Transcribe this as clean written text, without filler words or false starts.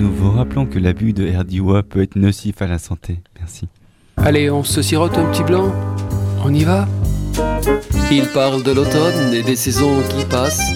nous vous rappelons que l'abus de RDOA peut être nocif à la santé. Merci. Allez, on se sirote un petit blanc. On y va ? Il parle de l'automne et des saisons qui passent.